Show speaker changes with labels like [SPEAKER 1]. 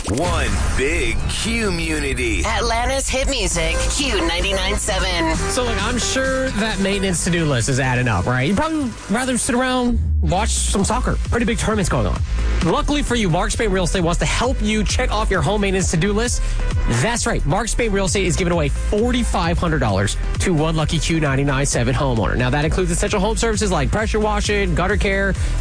[SPEAKER 1] One big Q-munity.
[SPEAKER 2] Atlanta's hit music, Q99.7.
[SPEAKER 3] So, look, I'm sure that maintenance to-do list is adding up, right? You'd probably rather sit around, watch some soccer. Pretty big tournaments going on. Luckily for you, Mark Spain Real Estate wants to help you check off your home maintenance to-do list. That's right. Mark Spain Real Estate is giving away $4,500 to one lucky Q99.7 homeowner. Now, that includes essential home services like pressure washing, gutter care,